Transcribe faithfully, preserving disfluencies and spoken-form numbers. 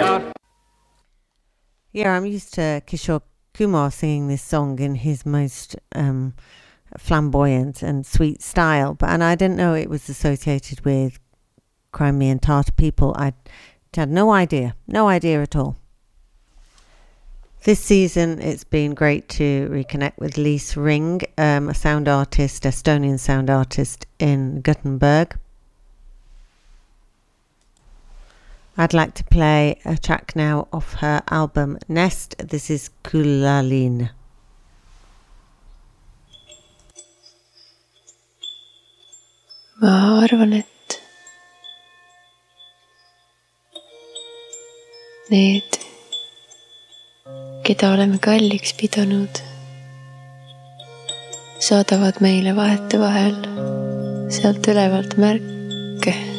Yeah, I'm used to Kishore Kumar singing this song in his most um, flamboyant and sweet style, but and I didn't know it was associated with Crimean Tatar people. I had no idea, no idea at all. This season, it's been great to reconnect with Lise Ring, um, a sound artist, Estonian sound artist in Gothenburg. I'd like to play a track now off her album Nest. This is Kulalin. Ma arvan, et need, keda oleme kalliks pidanud, saadavad meile vahetevahel sealt ülevalt märke.